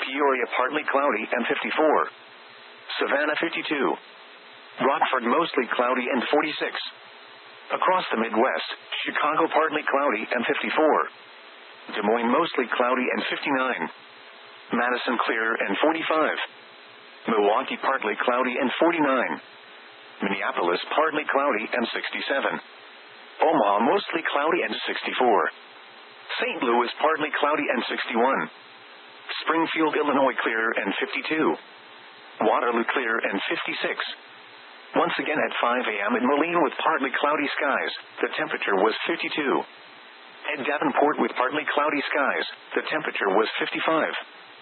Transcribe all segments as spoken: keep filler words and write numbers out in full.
Peoria partly cloudy and fifty-four. Savannah fifty-two. Rockford mostly cloudy and forty-six. Across the Midwest, Chicago partly cloudy and fifty-four. Des Moines mostly cloudy and fifty-nine. Madison clear and forty-five. Milwaukee partly cloudy and forty-nine. Minneapolis partly cloudy and sixty-seven. Omaha mostly cloudy and sixty-four. Saint Louis partly cloudy and sixty-one. Springfield, Illinois clear and fifty-two. Waterloo clear and fifty-six. Once again at five a.m. in Moline with partly cloudy skies, the temperature was fifty-two. At Davenport with partly cloudy skies, the temperature was fifty-five.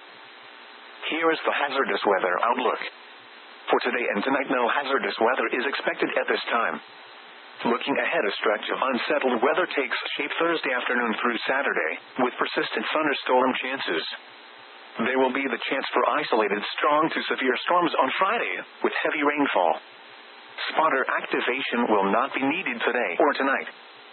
Here is the hazardous weather outlook. For today and tonight, no hazardous weather is expected at this time. Looking ahead, a stretch of unsettled weather takes shape Thursday afternoon through Saturday, with persistent thunderstorm chances. There will be the chance for isolated strong to severe storms on Friday, with heavy rainfall. Spotter activation will not be needed today or tonight.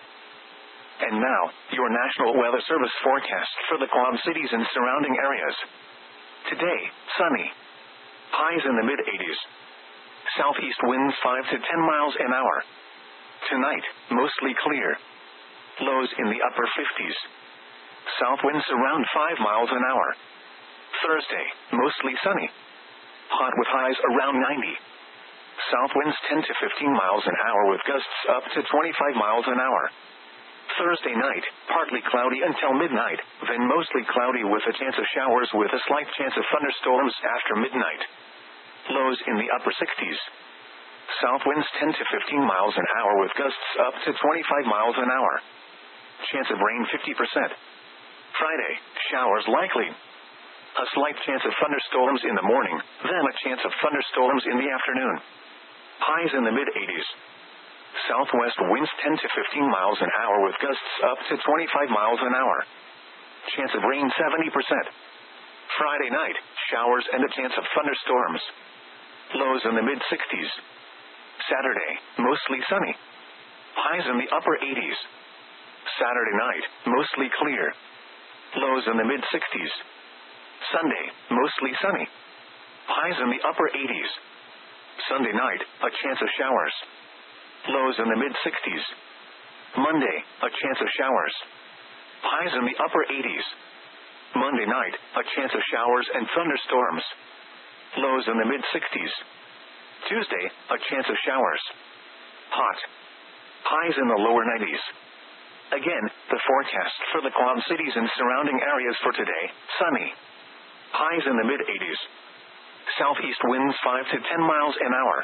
And now, your National Weather Service forecast for the Quad Cities and surrounding areas. Today, sunny. Highs in the mid-eighties. Southeast winds five to ten miles an hour. Tonight, mostly clear. Lows in the upper fifties. South winds around five miles an hour. Thursday, mostly sunny. Hot with highs around ninety. South winds ten to fifteen miles an hour with gusts up to twenty-five miles an hour. Thursday night, partly cloudy until midnight, then mostly cloudy with a chance of showers with a slight chance of thunderstorms after midnight. Lows in the upper sixties. South winds ten to fifteen miles an hour with gusts up to twenty-five miles an hour. Chance of rain fifty percent. Friday, showers likely. A slight chance of thunderstorms in the morning, then a chance of thunderstorms in the afternoon. Highs in the mid-eighties. Southwest winds ten to fifteen miles an hour with gusts up to twenty-five miles an hour. Chance of rain seventy percent. Friday night, showers and a chance of thunderstorms. Lows in the mid-sixties. Saturday, mostly sunny. Highs in the upper eighties. Saturday night, mostly clear. Lows in the mid-sixties. Sunday, mostly sunny. Highs in the upper eighties. Sunday night, a chance of showers. Lows in the mid-sixties. Monday, a chance of showers. Highs in the upper eighties. Monday night, a chance of showers and thunderstorms. Lows in the mid-sixties. Tuesday, a chance of showers. Hot. Highs in the lower nineties. Again, the forecast for the Quad Cities and surrounding areas for today, sunny. Highs in the mid-eighties. Southeast winds five to ten miles an hour.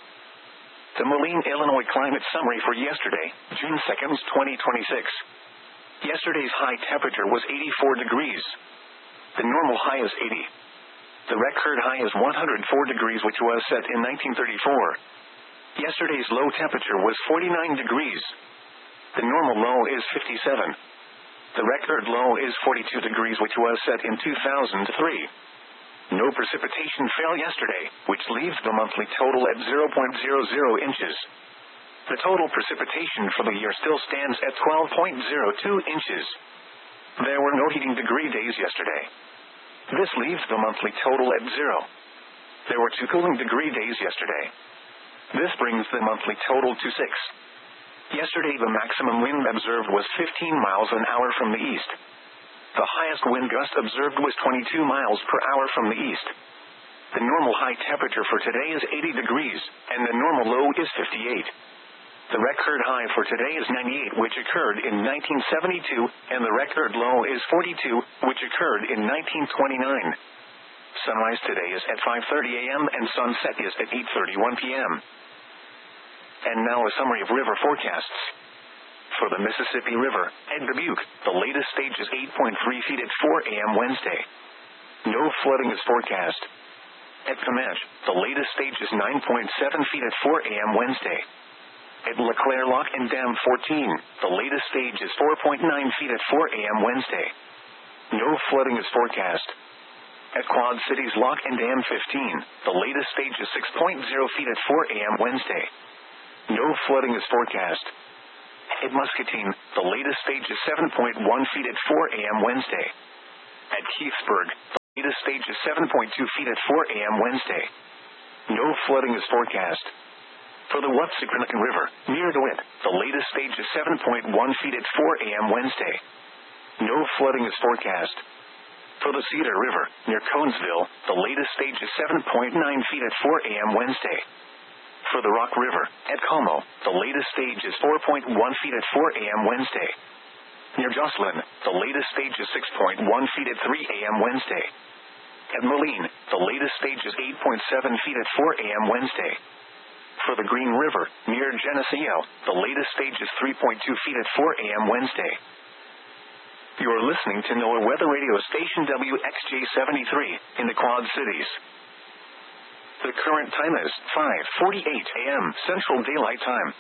The Moline, Illinois climate summary for yesterday, June second, twenty twenty-six. Yesterday's high temperature was eighty-four degrees. The normal high is eighty. The record high is one hundred four degrees, which was set in nineteen thirty-four. Yesterday's low temperature was forty-nine degrees. The normal low is fifty-seven. The record low is forty-two degrees, which was set in two thousand three. No precipitation fell yesterday, which leaves the monthly total at zero point zero zero inches. The total precipitation for the year still stands at twelve point zero two inches. There were no heating degree days yesterday. This leaves the monthly total at zero. There were two cooling degree days yesterday. This brings the monthly total to six. Yesterday the maximum wind observed was fifteen miles an hour from the east. The highest wind gust observed was twenty-two miles per hour from the east. The normal high temperature for today is eighty degrees, and the normal low is fifty-eight. The record high for today is ninety-eight, which occurred in nineteen seventy-two, and the record low is forty-two, which occurred in nineteen twenty-nine. Sunrise today is at five thirty a.m. and sunset is at eight thirty-one p.m. And now a summary of river forecasts. For the Mississippi River, at Dubuque, the latest stage is eight point three feet at four a.m. Wednesday. No flooding is forecast. At Comanche, the latest stage is nine point seven feet at four a.m. Wednesday. At LeClaire Lock and Dam fourteen, the latest stage is four point nine feet at four a.m. Wednesday. No flooding is forecast. At Quad Cities Lock and Dam fifteen, the latest stage is six point zero feet at four a.m. Wednesday. No flooding is forecast. At Muscatine, the latest stage is seven point one feet at four a.m. Wednesday. At Keithsburg, latest stage is seven point two feet at four a.m. Wednesday. No flooding is forecast. For the Wapsipinicon River, near DeWitt, the latest stage is seven point one feet at four a.m. Wednesday. No flooding is forecast. For the Cedar River, near Conesville, the latest stage is seven point nine feet at four a.m. Wednesday. For the Rock River, at Como, the latest stage is four point one feet at four a.m. Wednesday. Near Jocelyn, the latest stage is six point one feet at three a.m. Wednesday. At Moline, the latest stage is eight point seven feet at four a.m. Wednesday. For the Green River, near Geneseo, the latest stage is three point two feet at four a.m. Wednesday. You're listening to NOAA Weather Radio Station W X J seventy-three, in the Quad Cities. The current time is five forty-eight a.m. Central Daylight Time.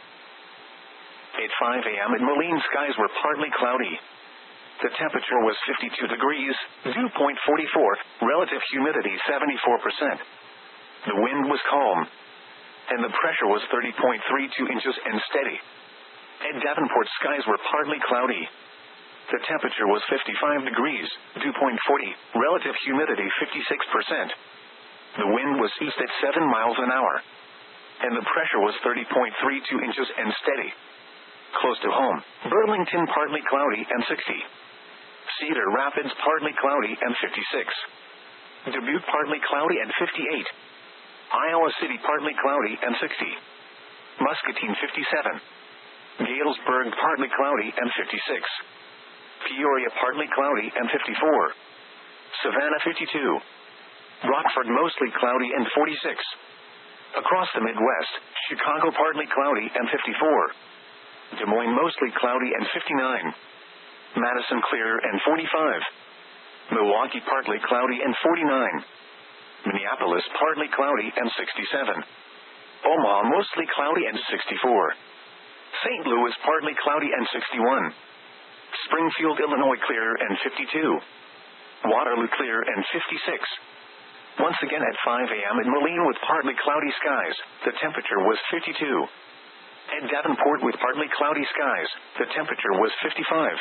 At five a.m. in Moline, skies were partly cloudy. The temperature was fifty-two degrees, dew point forty-four, relative humidity seventy-four percent. The wind was calm, and the pressure was thirty point three two inches and steady. At Davenport, skies were partly cloudy. The temperature was fifty-five degrees, dew point forty, relative humidity fifty-six percent. The wind was east at seven miles an hour, and the pressure was thirty point three two inches and steady. Close to home, Burlington partly cloudy and sixty. Cedar Rapids partly cloudy and fifty-six. Dubuque partly cloudy and fifty-eight. Iowa City partly cloudy and sixty. Muscatine fifty-seven. Galesburg partly cloudy and fifty-six. Peoria partly cloudy and fifty-four. Savannah fifty-two. Rockford mostly cloudy and forty-six. Across the Midwest, Chicago partly cloudy and fifty-four. Des Moines mostly cloudy and fifty-nine. Madison clear and forty-five. Milwaukee partly cloudy and forty-nine. Minneapolis partly cloudy and sixty-seven. Omaha mostly cloudy and sixty-four. Saint Louis partly cloudy and sixty-one. Springfield, Illinois clear and fifty-two. Waterloo clear and fifty-six. Once again at five a.m. in Moline with partly cloudy skies, the temperature was fifty-two. At Davenport with partly cloudy skies, the temperature was fifty-five.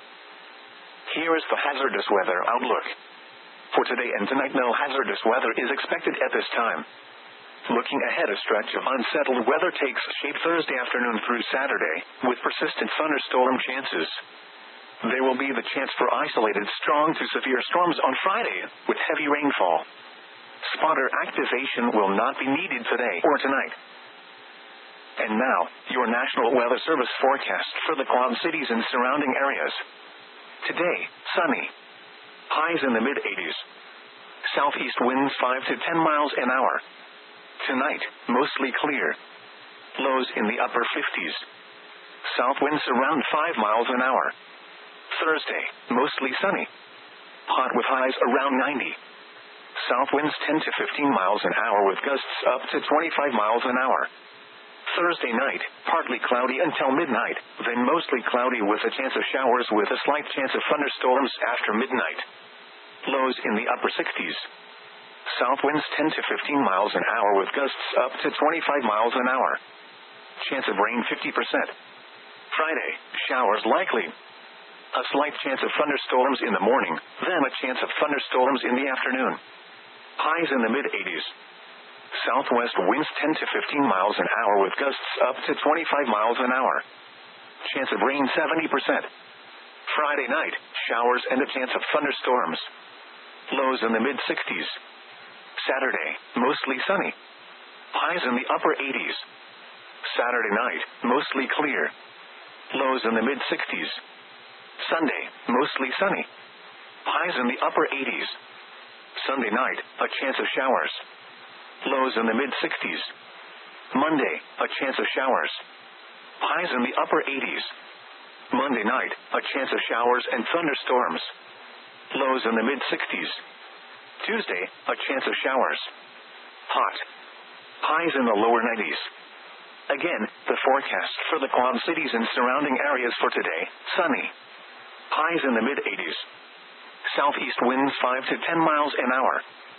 Here is the hazardous weather outlook. For today and tonight, no hazardous weather is expected at this time. Looking ahead, a stretch of unsettled weather takes shape Thursday afternoon through Saturday, with persistent thunderstorm chances. There will be the chance for isolated strong to severe storms on Friday, with heavy rainfall. Spotter activation will not be needed today or tonight. And now, your National Weather Service forecast for the Quad Cities and surrounding areas. Today, sunny. Highs in the mid-eighties. Southeast winds five to ten miles an hour. Tonight, mostly clear. Lows in the upper fifties. South winds around five miles an hour. Thursday, mostly sunny. Hot with highs around ninety. South winds ten to fifteen miles an hour with gusts up to twenty-five miles an hour. Thursday night, partly cloudy until midnight, then mostly cloudy with a chance of showers with a slight chance of thunderstorms after midnight. Lows in the upper sixties. South winds ten to fifteen miles an hour with gusts up to twenty-five miles an hour. Chance of rain fifty percent. Friday, showers likely. A slight chance of thunderstorms in the morning, then a chance of thunderstorms in the afternoon. Highs in the mid-eighties. Southwest winds ten to fifteen miles an hour with gusts up to twenty-five miles an hour. Chance of rain seventy percent. Friday night, showers and a chance of thunderstorms. Lows in the mid-sixties. Saturday, mostly sunny. Highs in the upper eighties. Saturday night, mostly clear. Lows in the mid-sixties. Sunday, mostly sunny. Highs in the upper eighties. Sunday night, a chance of showers. Lows in the mid-sixties. Monday, a chance of showers. Highs in the upper eighties. Monday night, a chance of showers and thunderstorms. Lows in the mid-sixties. Tuesday, a chance of showers. Hot. Highs in the lower nineties. Again, the forecast for the Quad Cities and surrounding areas for today, sunny. Highs in the mid-eighties. Southeast winds five to ten miles an hour.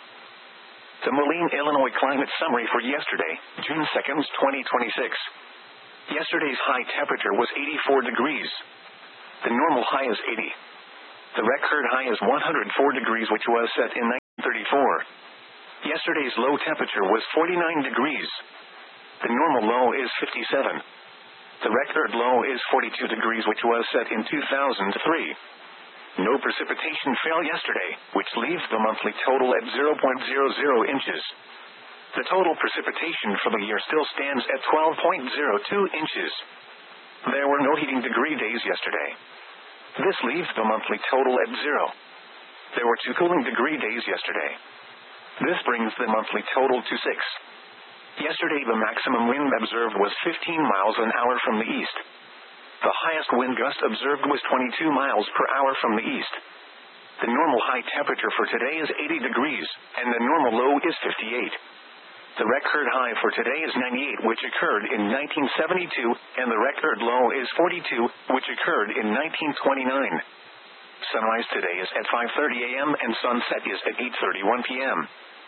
The Moline, Illinois climate summary for yesterday, June second, twenty twenty-six. Yesterday's high temperature was eighty-four degrees. The normal high is eighty. The record high is one hundred four degrees, which was set in thirty-four. Yesterday's low temperature was forty-nine degrees. The normal low is fifty-seven. The record low is forty-two degrees, which was set in two thousand three. No precipitation fell yesterday, which leaves the monthly total at zero point zero zero inches. The total precipitation for the year still stands at twelve point zero two inches. There were no heating degree days yesterday. This leaves the monthly total at zero. There were two cooling degree days yesterday. This brings the monthly total to six. Yesterday the maximum wind observed was fifteen miles an hour from the east. The highest wind gust observed was twenty-two miles per hour from the east. The normal high temperature for today is eighty degrees, and the normal low is fifty-eight. The record high for today is ninety-eight, which occurred in nineteen seventy-two, and the record low is forty-two, which occurred in nineteen twenty-nine. Sunrise today is at five thirty a m and sunset is at eight thirty-one p m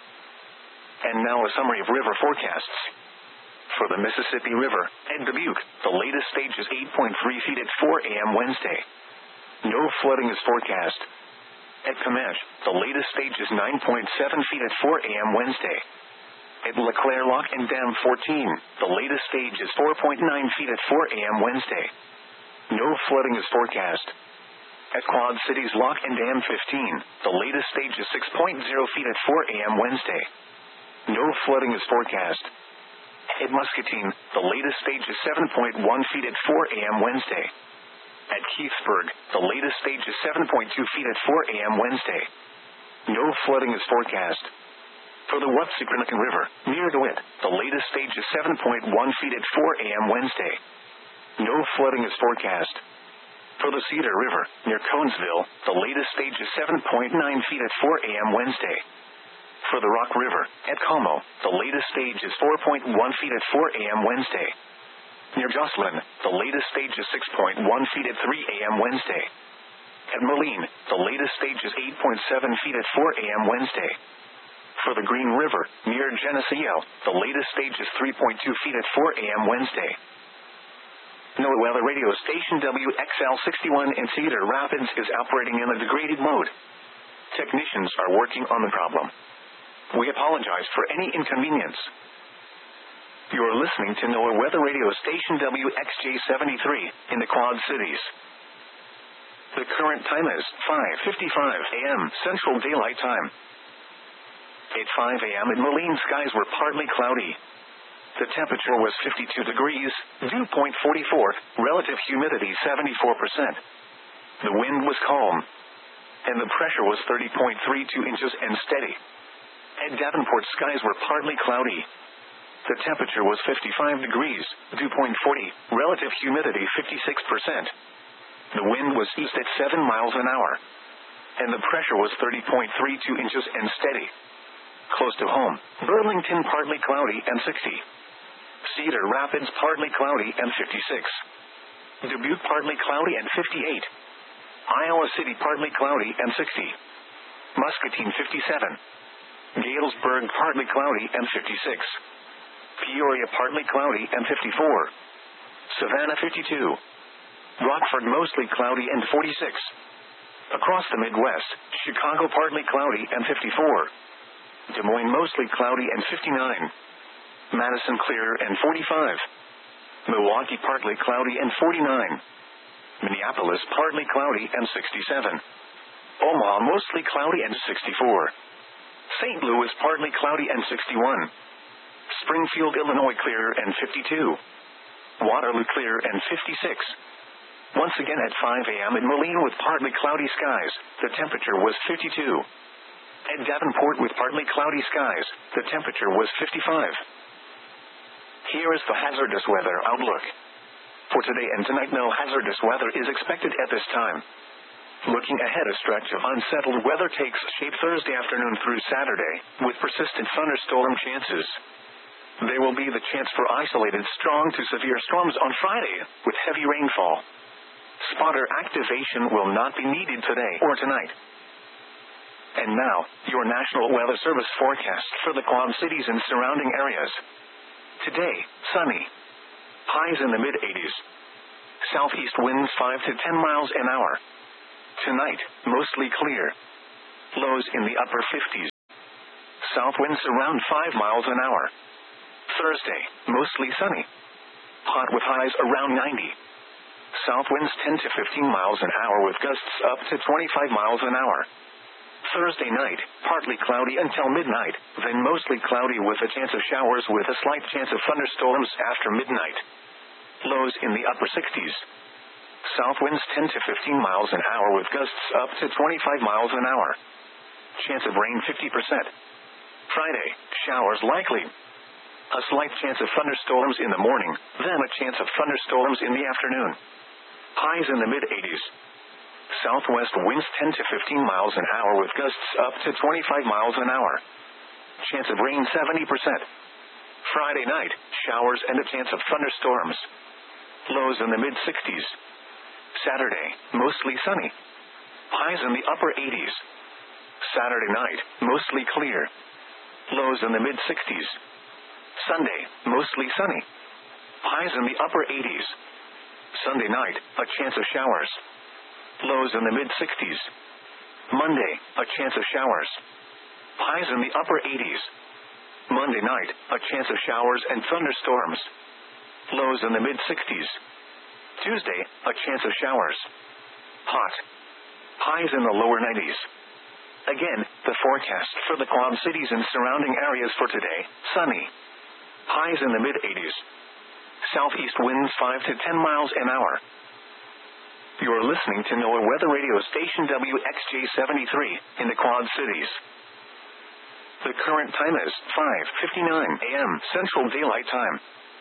And now a summary of river forecasts. For the Mississippi River, at Dubuque, the latest stage is eight point three feet at four a m Wednesday. No flooding is forecast. At Comanche, the latest stage is nine point seven feet at four a m Wednesday. At LeClaire Lock and Dam fourteen, the latest stage is four point nine feet at four a m Wednesday. No flooding is forecast. At Quad Cities Lock and Dam fifteen, the latest stage is six point zero feet at four a m Wednesday. No flooding is forecast. At Muscatine, the latest stage is seven point one feet at four a m Wednesday. At Keithsburg, the latest stage is seven point two feet at four a m Wednesday. No flooding is forecast. For the Wapsipinicon River, near DeWitt, the latest stage is seven point one feet at four a m Wednesday. No flooding is forecast. For the Cedar River, near Conesville, the latest stage is seven point nine feet at four a m Wednesday. For the Rock River, at Como, the latest stage is four point one feet at four a m Wednesday. Near Jocelyn, the latest stage is six point one feet at three a m Wednesday. At Moline, the latest stage is eight point seven feet at four a m Wednesday. For the Green River, near Geneseo, the latest stage is three point two feet at four a m Wednesday. NOAA Weather Radio Station W X L sixty-one in Cedar Rapids is operating in a degraded mode. Technicians are working on the problem. We apologize for any inconvenience. You are listening to NOAA Weather Radio Station W X J seventy-three in the Quad Cities. The current time is five fifty-five a m Central Daylight Time. At five a m in Moline, skies were partly cloudy. The temperature was fifty-two degrees, dew point forty-four, relative humidity seventy-four percent. The wind was calm, and the pressure was thirty point three two inches and steady. At Davenport, skies were partly cloudy. The temperature was fifty-five degrees, dew point forty, relative humidity fifty-six percent. The wind was east at seven miles an hour, and the pressure was thirty point three two inches and steady. Close to home, Burlington partly cloudy and sixty. Cedar Rapids partly cloudy and fifty-six. Dubuque partly cloudy and fifty-eight. Iowa City partly cloudy and sixty. Muscatine fifty-seven. Galesburg partly cloudy and fifty-six. Peoria partly cloudy and fifty-four. Savannah fifty-two. Rockford mostly cloudy and forty-six. Across the Midwest, Chicago partly cloudy and fifty-four. Des Moines mostly cloudy and fifty-nine. Madison clear and forty-five. Milwaukee partly cloudy and forty-nine. Minneapolis partly cloudy and sixty-seven. Omaha mostly cloudy and sixty-four. Saint Louis partly cloudy and sixty-one. Springfield, Illinois clear and fifty-two. Waterloo clear and fifty-six. Once again at five a m in Moline with partly cloudy skies, the temperature was fifty-two. At Davenport with partly cloudy skies, the temperature was fifty-five. Here is the hazardous weather outlook. For today and tonight, no hazardous weather is expected at this time. Looking ahead, a stretch of unsettled weather takes shape Thursday afternoon through Saturday, with persistent thunderstorm chances. There will be the chance for isolated strong to severe storms on Friday, with heavy rainfall. Spotter activation will not be needed today or tonight. And now, your National Weather Service forecast for the Quad Cities and surrounding areas. Today, sunny. Highs in the mid-eighties. Southeast winds five to ten miles an hour. Tonight, mostly clear. Lows in the upper fifties. South winds around five miles an hour. Thursday, mostly sunny. Hot with highs around ninety. South winds ten to fifteen miles an hour with gusts up to twenty-five miles an hour. Thursday night, partly cloudy until midnight, then mostly cloudy with a chance of showers with a slight chance of thunderstorms after midnight. Lows in the upper sixties. South winds ten to fifteen miles an hour with gusts up to twenty-five miles an hour. Chance of rain fifty percent. Friday, showers likely. A slight chance of thunderstorms in the morning, then a chance of thunderstorms in the afternoon. Highs in the mid-eighties. Southwest winds ten to fifteen miles an hour with gusts up to twenty-five miles an hour. Chance of rain seventy percent. Friday night, showers and a chance of thunderstorms. Lows in the mid-sixties. Saturday, mostly sunny. Highs in the upper eighties. Saturday night, mostly clear. Lows in the mid-sixties. Sunday, mostly sunny. Highs in the upper eighties. Sunday night, a chance of showers. Lows in the mid-sixties. Monday, a chance of showers. Highs in the upper eighties. Monday night, a chance of showers and thunderstorms. Lows in the mid-sixties. Tuesday, a chance of showers. Hot. Highs in the lower nineties. Again, the forecast for the Quad Cities and surrounding areas for today, sunny. Highs in the mid-eighties. Southeast winds five to ten miles an hour. You're listening to NOAA Weather Radio Station W X J seventy-three in the Quad Cities. The current time is five fifty-nine a m Central Daylight Time.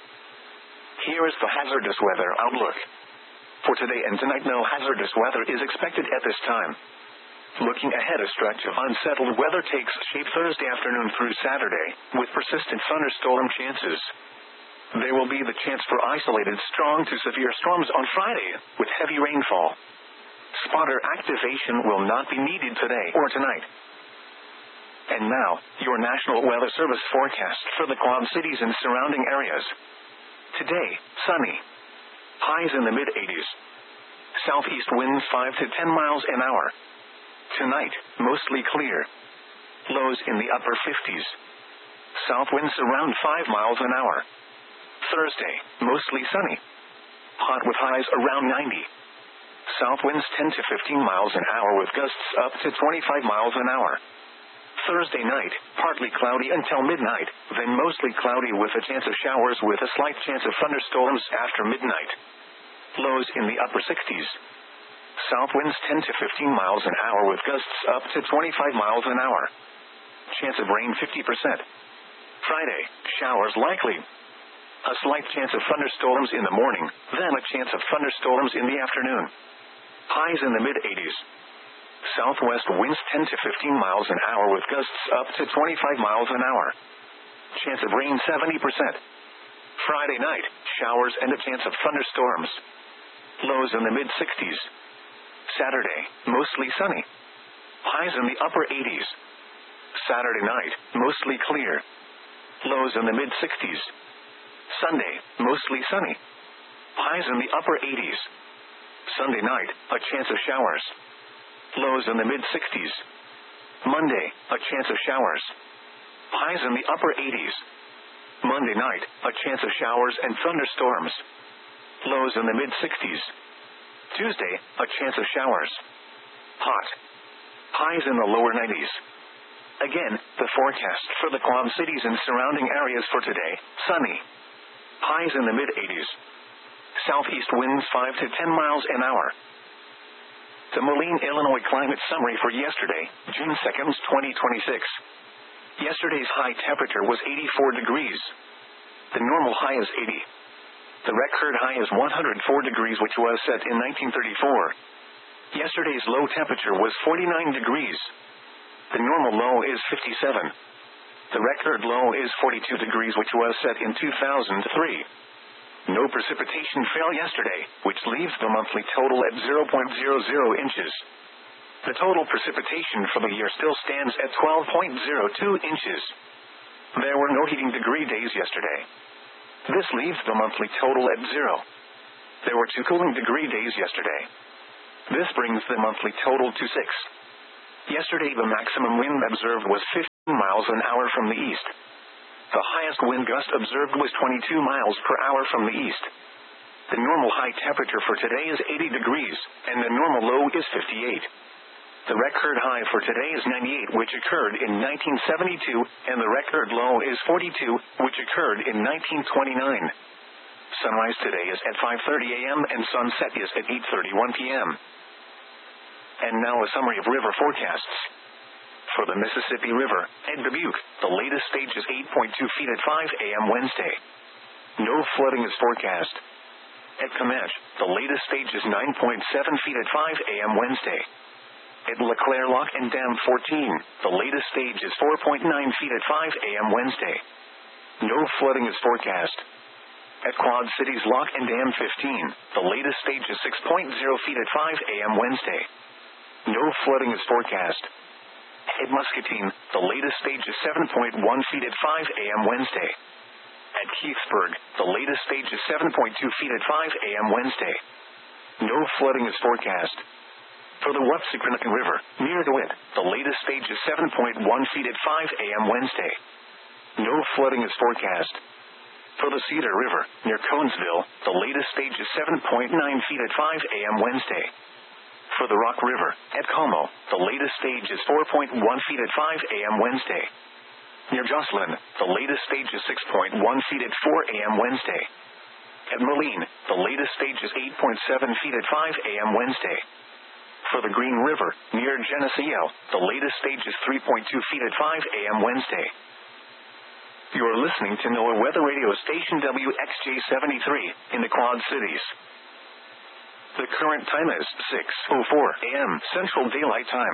Here is the hazardous weather outlook. For today and tonight, no hazardous weather is expected at this time. Looking ahead, a stretch of unsettled weather takes shape Thursday afternoon through Saturday, with persistent thunderstorm chances. There will be the chance for isolated strong to severe storms on Friday, with heavy rainfall. Spotter activation will not be needed today or tonight. And now, your National Weather Service forecast for the Quad Cities and surrounding areas. Today, sunny. Highs in the mid-eighties. Southeast winds five to ten miles an hour. Tonight, mostly clear. Lows in the upper fifties. South winds around five miles an hour. Thursday, mostly sunny. Hot with highs around ninety. South winds ten to fifteen miles an hour with gusts up to twenty-five miles an hour. Thursday night, partly cloudy until midnight, then mostly cloudy with a chance of showers with a slight chance of thunderstorms after midnight. Lows in the upper sixties. South winds ten to fifteen miles an hour with gusts up to twenty-five miles an hour. Chance of rain fifty percent. Friday, showers likely. A slight chance of thunderstorms in the morning, then a chance of thunderstorms in the afternoon. Highs in the mid-eighties. Southwest winds ten to fifteen miles an hour with gusts up to twenty-five miles an hour. Chance of rain seventy percent. Friday night, showers and a chance of thunderstorms. Lows in the mid-sixties. Saturday, mostly sunny. Highs in the upper eighties. Saturday night, mostly clear. Lows in the mid-sixties. Sunday, mostly sunny. Highs in the upper eighties. Sunday night, a chance of showers. Lows in the mid-sixties. Monday, a chance of showers. Highs in the upper eighties. Monday night, a chance of showers and thunderstorms. Lows in the mid-sixties. Tuesday, a chance of showers. Hot. Highs in the lower nineties. Again, the forecast for the Quad Cities and surrounding areas for today, sunny. Highs in the mid-eighties. Southeast winds five to ten miles an hour. The Moline, Illinois climate summary for yesterday, June second, twenty twenty-six. Yesterday's high temperature was eighty-four degrees. The normal high is eighty. The record high is one hundred four degrees, which was set in nineteen thirty-four. Yesterday's low temperature was forty-nine degrees. The normal low is fifty-seven. The record low is forty-two degrees, which was set in two thousand three. No precipitation fell yesterday, which leaves the monthly total at zero point zero zero inches. The total precipitation for the year still stands at twelve point zero two inches. There were no heating degree days yesterday. This leaves the monthly total at zero. There were two cooling degree days yesterday. This brings the monthly total to six. Yesterday the maximum wind observed was fifty. miles an hour from the east. The highest wind gust observed was twenty-two miles per hour from the east. The normal high temperature for today is eighty degrees, and the normal low is fifty-eight. The record high for today is ninety-eight, which occurred in nineteen seventy-two, and the record low is forty-two, which occurred in nineteen twenty-nine. Sunrise today is at five thirty a.m. and sunset is at eight thirty-one p.m. And now a summary of river forecasts. For the Mississippi River, at Dubuque, the latest stage is eight point two feet at five a.m. Wednesday. No flooding is forecast. At Comanche, the latest stage is nine point seven feet at five a.m. Wednesday. At LeClaire Lock and Dam fourteen, the latest stage is four point nine feet at five a.m. Wednesday. No flooding is forecast. At Quad Cities Lock and Dam fifteen, the latest stage is six point zero feet at five a.m. Wednesday. No flooding is forecast. At Muscatine, the latest stage is seven point one feet at five a.m. Wednesday. At Keithsburg, the latest stage is seven point two feet at five a.m. Wednesday. No flooding is forecast. For the Wapsipinicon River, near DeWitt, the latest stage is seven point one feet at five a.m. Wednesday. No flooding is forecast. For the Cedar River, near Conesville, the latest stage is seven point nine feet at five a.m. Wednesday. For the Rock River, at Como, the latest stage is four point one feet at five a.m. Wednesday. Near Jocelyn, the latest stage is six point one feet at four a.m. Wednesday. At Moline, the latest stage is eight point seven feet at five a.m. Wednesday. For the Green River, near Geneseo, the latest stage is three point two feet at five a.m. Wednesday. You are listening to NOAA Weather Radio Station W X J seventy-three, in the Quad Cities. The current time is six oh four a.m. Central Daylight Time.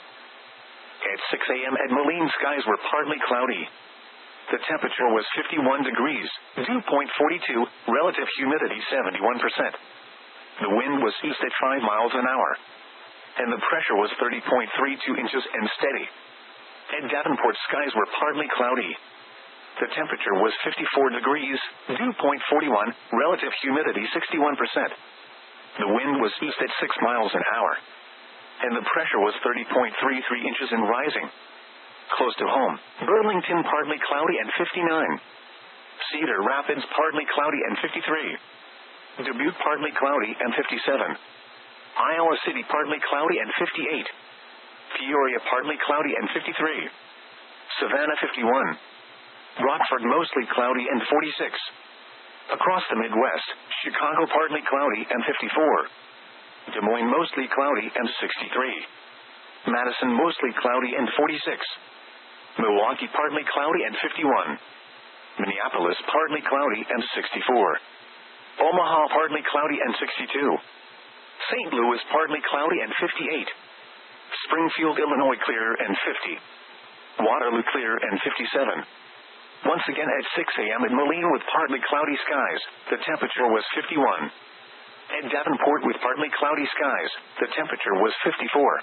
At six a.m. at Moline, skies were partly cloudy. The temperature was fifty-one degrees, dew point forty-two, relative humidity seventy-one percent. The wind was east at five miles an hour. And the pressure was thirty point three two inches and steady. At Davenport, skies were partly cloudy. The temperature was fifty-four degrees, dew point forty-one, relative humidity sixty-one percent. The wind was east at six miles an hour. And the pressure was thirty point three three inches and rising. Close to home, Burlington partly cloudy and fifty-nine. Cedar Rapids partly cloudy and fifty-three. Dubuque partly cloudy and fifty-seven. Iowa City partly cloudy and fifty-eight. Peoria partly cloudy and fifty-three. Savannah fifty-one. Rockford mostly cloudy and forty-six. Across the Midwest, Chicago partly cloudy and fifty-four. Des Moines mostly cloudy and sixty-three. Madison mostly cloudy and forty-six. Milwaukee partly cloudy and fifty-one. Minneapolis partly cloudy and sixty-four. Omaha partly cloudy and sixty-two. Saint Louis partly cloudy and fifty-eight. Springfield, Illinois clear and fifty. Waterloo clear and fifty-seven. Once again at six a.m. in Moline with partly cloudy skies, the temperature was fifty-one. At Davenport with partly cloudy skies, the temperature was fifty-four.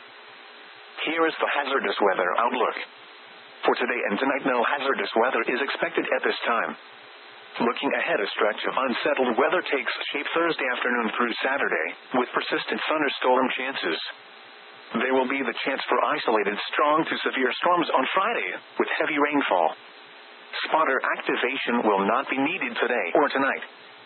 Here is the hazardous weather outlook. For today and tonight, no hazardous weather is expected at this time. Looking ahead, a stretch of unsettled weather takes shape Thursday afternoon through Saturday, with persistent thunderstorm chances. There will be the chance for isolated strong to severe storms on Friday, with heavy rainfall. Spotter activation will not be needed today or tonight.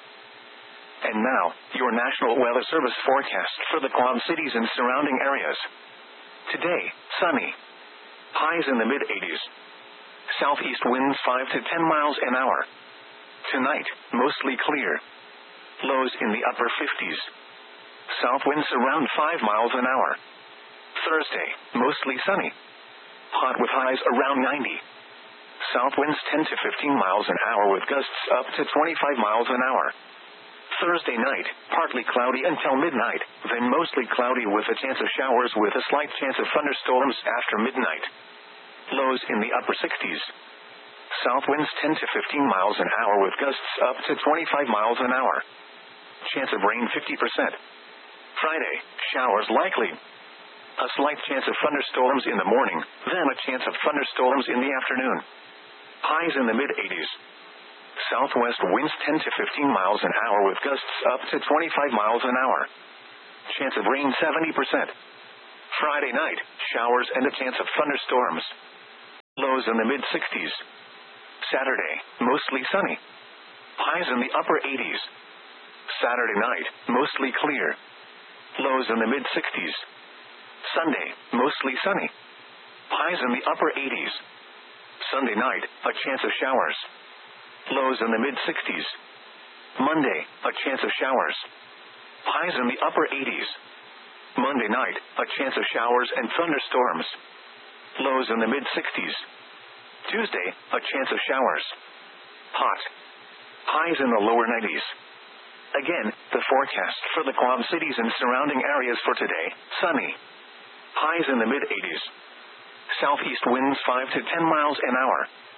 And now, your National Weather Service forecast for the Quad Cities and surrounding areas. Today, sunny. Highs in the mid-eighties. Southeast winds five to ten miles an hour. Tonight, mostly clear. Lows in the upper fifties. South winds around five miles an hour. Thursday, mostly sunny. Hot with highs around ninety. South winds ten to fifteen miles an hour with gusts up to twenty-five miles an hour. Thursday night, partly cloudy until midnight, then mostly cloudy with a chance of showers with a slight chance of thunderstorms after midnight. Lows in the upper sixties. South winds ten to fifteen miles an hour with gusts up to twenty-five miles an hour. Chance of rain fifty percent. Friday, showers likely. A slight chance of thunderstorms in the morning, then a chance of thunderstorms in the afternoon. Highs in the mid-eighties. Southwest winds ten to fifteen miles an hour with gusts up to twenty-five miles an hour. Chance of rain seventy percent. Friday night, showers and a chance of thunderstorms. lows in the mid sixties. Saturday, mostly sunny. Highs in the upper eighties. Saturday night, mostly clear. Lows in the mid sixties. Sunday, mostly sunny. Highs in the upper eighties. Sunday night, a chance of showers. Lows in the mid sixties. Monday, a chance of showers. Highs in the upper eighties. Monday night, a chance of showers and thunderstorms. Lows in the mid sixties. Tuesday, a chance of showers. Hot. Highs in the lower nineties. Again, the forecast for the Quad Cities and surrounding areas for today: sunny. Highs in the mid eighties. Southeast winds five to ten miles an hour.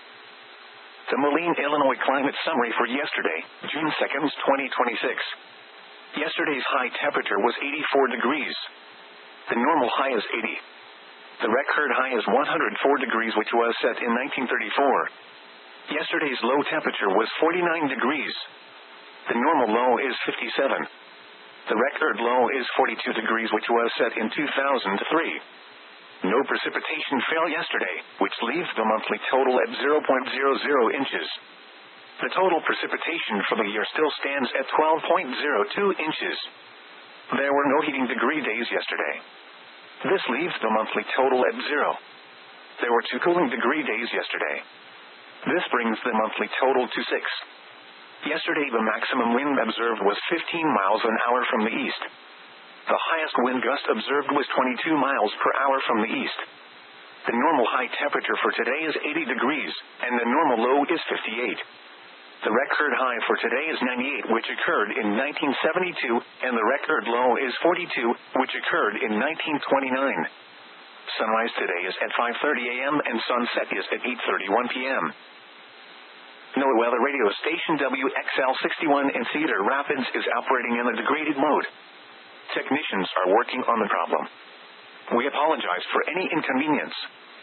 The Moline, Illinois climate summary for yesterday, June second, twenty twenty-six. Yesterday's high temperature was eighty-four degrees. The normal high is eighty. The record high is one hundred four degrees, which was set in nineteen thirty-four. Yesterday's low temperature was forty-nine degrees. The normal low is fifty-seven. The record low is forty-two degrees, which was set in two thousand three. No precipitation fell yesterday, which leaves the monthly total at zero point zero zero inches. The total precipitation for the year still stands at twelve point zero two inches. There were no heating degree days yesterday. This leaves the monthly total at zero. There were two cooling degree days yesterday. This brings the monthly total to six. Yesterday the maximum wind observed was fifteen miles an hour from the east. The highest wind gust observed was twenty-two miles per hour from the east. The normal high temperature for today is eighty degrees, and the normal low is fifty-eight. The record high for today is ninety-eight, which occurred in nineteen seventy-two, and the record low is forty-two, which occurred in nineteen twenty-nine. Sunrise today is at five thirty a.m. and sunset is at eight thirty-one p.m. NOAA Weather Radio Station W X L sixty-one in Cedar Rapids is operating in a degraded mode. Technicians are working on the problem. We apologize for any inconvenience.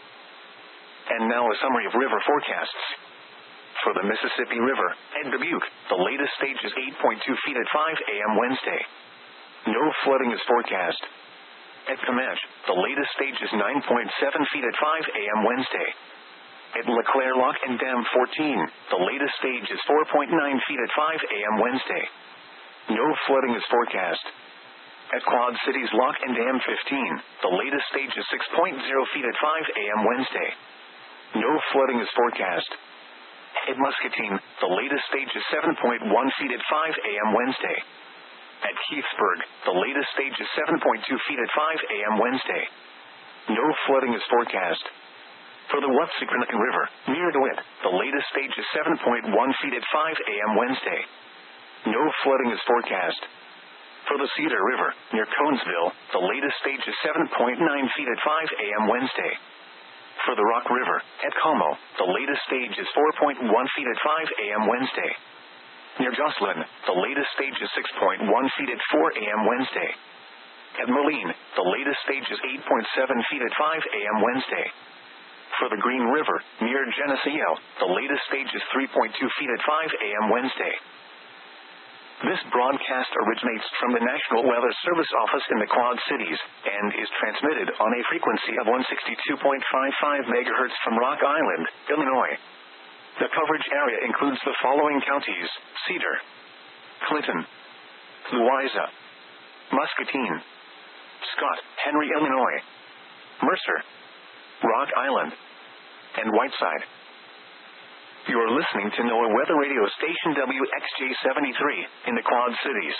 And now a summary of river forecasts. For the Mississippi River, at Dubuque, the latest stage is eight point two feet at five a.m. Wednesday. No flooding is forecast. At Comanche, the latest stage is nine point seven feet at five a.m. Wednesday. At LeClaire Lock and Dam fourteen, the latest stage is four point nine feet at five a.m. Wednesday. No flooding is forecast. At Quad Cities Lock and Dam fifteen, the latest stage is six point zero feet at five a.m. Wednesday. No flooding is forecast. At Muscatine, the latest stage is seven point one feet at five a.m. Wednesday. At Keithsburg, the latest stage is seven point two feet at five a.m. Wednesday. No flooding is forecast. For the Watsicranican River, near DeWitt, the latest stage is seven point one feet at five a.m. Wednesday. No flooding is forecast. For the Cedar River, near Conesville, the latest stage is seven point nine feet at five a.m. Wednesday. For the Rock River, at Como, the latest stage is four point one feet at five a.m. Wednesday. Near Jocelyn, the latest stage is six point one feet at four a.m. Wednesday. At Moline, the latest stage is eight point seven feet at five a.m. Wednesday. For the Green River, near Geneseo, the latest stage is three point two feet at five a.m. Wednesday. This broadcast originates from the National Weather Service Office in the Quad Cities, and is transmitted on a frequency of one sixty-two point five five megahertz from Rock Island, Illinois. The coverage area includes the following counties: Cedar, Clinton, Louisa, Muscatine, Scott, Henry, Illinois, Mercer, Rock Island, and Whiteside. You are listening to NOAA Weather Radio Station W X J seventy-three in the Quad Cities.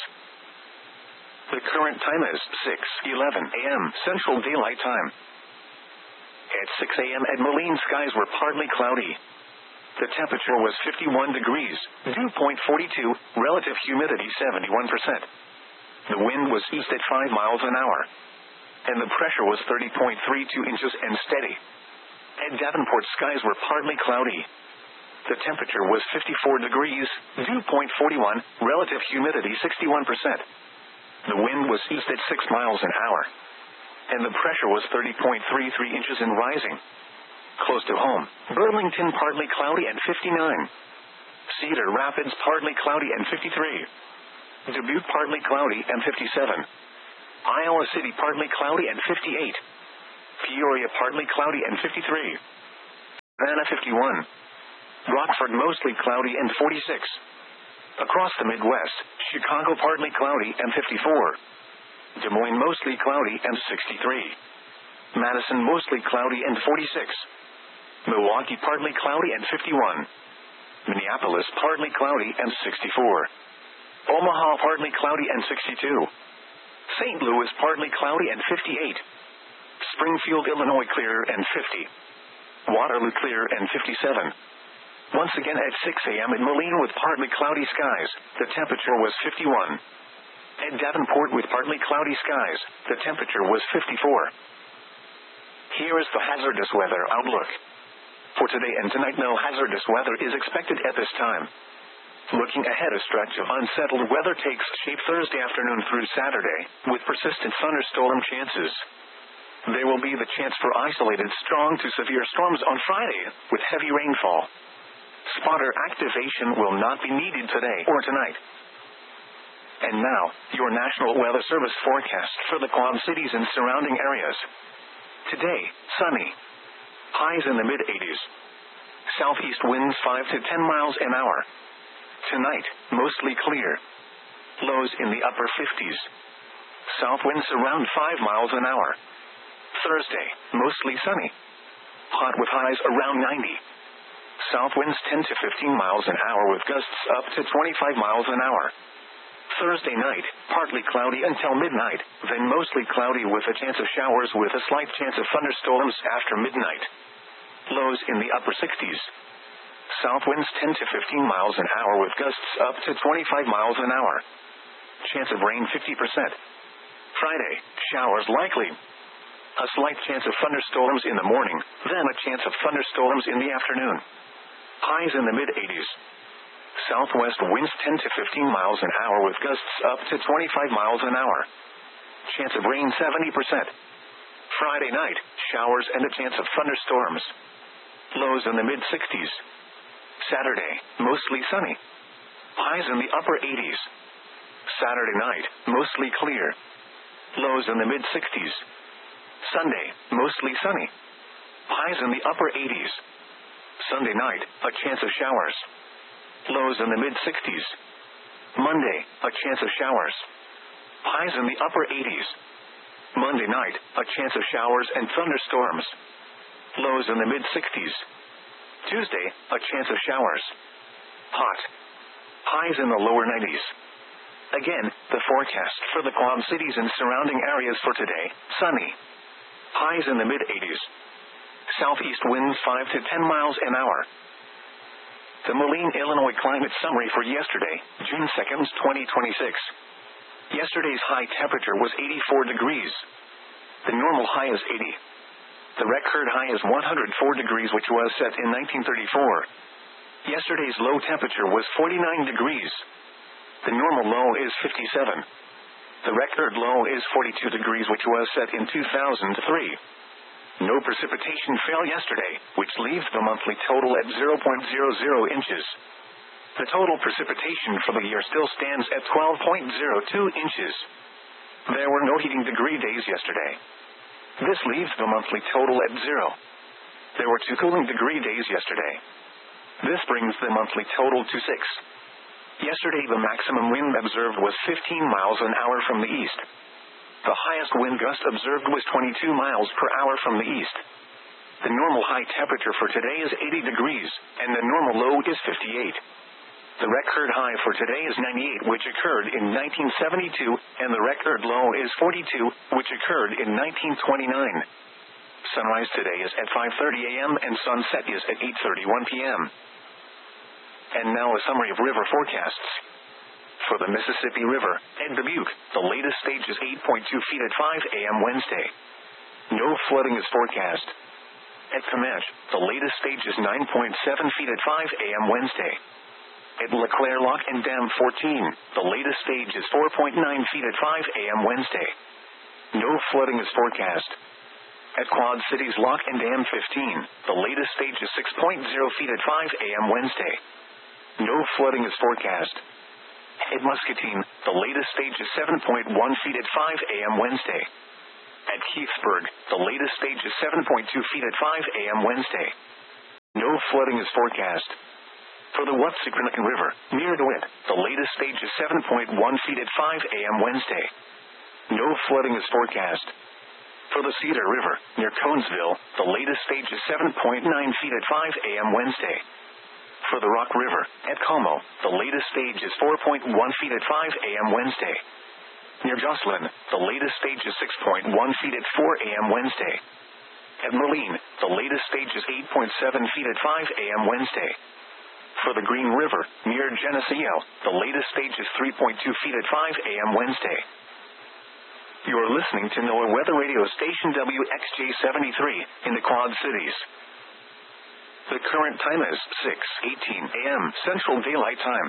The current time is six eleven a.m. Central Daylight Time. At six a.m. at Moline, skies were partly cloudy. The temperature was fifty-one degrees, dew point forty-two, relative humidity seventy-one percent. The wind was east at five miles an hour. And the pressure was thirty point three two inches and steady. At Davenport, skies were partly cloudy. The temperature was fifty-four degrees, dew point forty-one, relative humidity sixty-one percent. The wind was east at six miles an hour. And the pressure was thirty point three three inches and rising. Close to home, Burlington partly cloudy and fifty-nine. Cedar Rapids partly cloudy and fifty-three. Dubuque partly cloudy and fifty-seven. Iowa City partly cloudy and fifty-eight. Peoria partly cloudy and fifty-three. Savannah fifty-one. Rockford mostly cloudy and forty-six. Across the Midwest, Chicago partly cloudy and fifty-four. Des Moines mostly cloudy and sixty-three. Madison mostly cloudy and forty-six. Milwaukee partly cloudy and fifty-one. Minneapolis partly cloudy and sixty-four. Omaha partly cloudy and sixty-two. Saint Louis partly cloudy and fifty-eight. Springfield, Illinois clear and fifty. Waterloo clear and fifty-seven. Once again at six a.m. in Moline with partly cloudy skies, the temperature was fifty-one. At Davenport with partly cloudy skies, the temperature was fifty-four. Here is the hazardous weather outlook. For today and tonight, no hazardous weather is expected at this time. Looking ahead, a stretch of unsettled weather takes shape Thursday afternoon through Saturday, with persistent thunderstorm chances. There will be the chance for isolated strong to severe storms on Friday, with heavy rainfall. Spotter activation will not be needed today or tonight. And now, your National Weather Service forecast for the Quad Cities and surrounding areas. Today, sunny. Highs in the mid-eighties. Southeast winds five to ten miles an hour. Tonight, mostly clear. Lows in the upper fifties. South winds around five miles an hour. Thursday, mostly sunny. Hot with highs around ninety. South winds ten to fifteen miles an hour with gusts up to twenty-five miles an hour. Thursday night, partly cloudy until midnight, then mostly cloudy with a chance of showers with a slight chance of thunderstorms after midnight. Lows in the upper sixties. South winds ten to fifteen miles an hour with gusts up to twenty-five miles an hour. Chance of rain fifty percent. Friday, showers likely. A slight chance of thunderstorms in the morning, then a chance of thunderstorms in the afternoon. Highs in the mid-eighties. Southwest winds ten to fifteen miles an hour with gusts up to twenty-five miles an hour. Chance of rain seventy percent. Friday night, showers and a chance of thunderstorms. Lows in the mid-sixties. Saturday, mostly sunny. Highs in the upper eighties. Saturday night, mostly clear. Lows in the mid-sixties. Sunday, mostly sunny. Highs in the upper eighties. Sunday night, a chance of showers. Lows in the mid-sixties. Monday, a chance of showers. Highs in the upper eighties. Monday night, a chance of showers and thunderstorms. Lows in the mid-sixties. Tuesday, a chance of showers. Hot. Highs in the lower nineties. Again, the forecast for the Quad Cities and surrounding areas for today, sunny. Highs in the mid-eighties. Southeast winds five to ten miles an hour. The Moline, Illinois climate summary for yesterday, June second, twenty twenty-six. Yesterday's high temperature was eighty-four degrees. The normal high is eighty. The record high is one hundred four degrees, which was set in nineteen thirty-four. Yesterday's low temperature was forty-nine degrees. The normal low is fifty-seven. The record low is forty-two degrees, which was set in two thousand three. No precipitation fell yesterday, which leaves the monthly total at zero point zero zero inches. The total precipitation for the year still stands at twelve point zero two inches. There were no heating degree days yesterday. This leaves the monthly total at zero. There were two cooling degree days yesterday. This brings the monthly total to six. Yesterday the maximum wind observed was fifteen miles an hour from the east. The highest wind gust observed was twenty-two miles per hour from the east. The normal high temperature for today is eighty degrees, and the normal low is fifty-eight. The record high for today is ninety-eight, which occurred in nineteen seventy-two, and the record low is forty-two, which occurred in nineteen twenty-nine. Sunrise today is at five thirty a.m. and sunset is at eight thirty-one p.m. And now a summary of river forecasts. For the Mississippi River, at Dubuque, the latest stage is eight point two feet at five a.m. Wednesday. No flooding is forecast. At Comanche, the latest stage is nine point seven feet at five a.m. Wednesday. At LeClaire Lock and Dam fourteen, the latest stage is four point nine feet at five a.m. Wednesday. No flooding is forecast. At Quad Cities Lock and Dam fifteen, the latest stage is six point zero feet at five a.m. Wednesday. No flooding is forecast. At Muscatine, the latest stage is seven point one feet at five a.m. Wednesday. At Keithsburg, the latest stage is seven point two feet at five a.m. Wednesday. flooding is forecast. For the Wapsipinicon River, near DeWitt, the latest stage is seven point one feet at five a.m. Wednesday. No flooding is forecast. For the Cedar River, near Conesville, the latest stage is seven point nine feet at five a.m. Wednesday. For the Rock River, at Como, the latest stage is four point one feet at five a.m. Wednesday. Near Jocelyn, the latest stage is six point one feet at four a.m. Wednesday. At Moline, the latest stage is eight point seven feet at five a.m. Wednesday. For the Green River, near Geneseo, the latest stage is three point two feet at five a.m. Wednesday. You are listening to NOAA Weather Radio Station W X J seventy-three in the Quad Cities. The current time is six eighteen a.m. Central Daylight Time.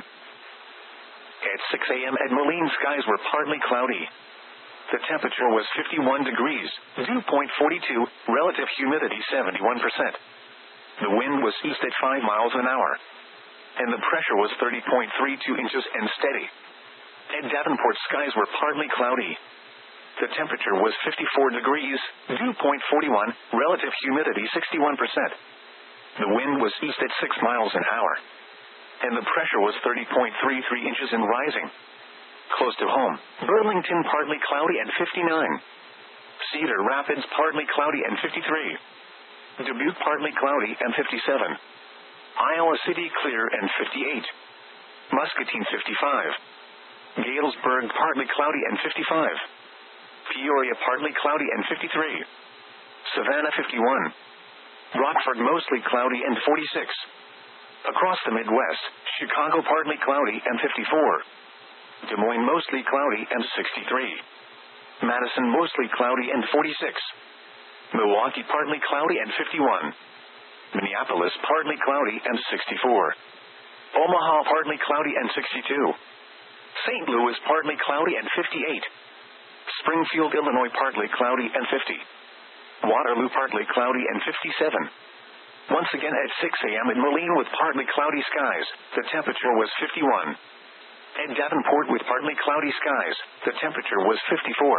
At six a.m. at Moline, skies were partly cloudy. The temperature was fifty-one degrees, dew point forty-two, relative humidity seventy-one percent. The wind was east at five miles an hour. And the pressure was thirty point three two inches and steady. At Davenport, skies were partly cloudy. The temperature was fifty-four degrees, dew point forty-one, relative humidity sixty-one percent. The wind was east at six miles an hour. And the pressure was thirty point three three inches and rising. Close to home, Burlington partly cloudy and fifty-nine. Cedar Rapids partly cloudy and fifty-three. Dubuque partly cloudy and fifty-seven. Iowa City clear and fifty-eight. Muscatine fifty-five. Galesburg partly cloudy and fifty-five. Peoria partly cloudy and fifty-three. Savannah fifty-one. Rockford mostly cloudy and forty-six. Across the Midwest, Chicago partly cloudy and fifty-four. Des Moines mostly cloudy and sixty-three. Madison mostly cloudy and forty-six. Milwaukee partly cloudy and fifty-one. Minneapolis partly cloudy and sixty-four. Omaha partly cloudy and sixty-two. Saint Louis partly cloudy and fifty-eight. Springfield, Illinois partly cloudy and fifty. Waterloo partly cloudy and fifty-seven. Once again at six a.m. in Moline with partly cloudy skies, the temperature was fifty-one. At Davenport with partly cloudy skies, the temperature was fifty-four.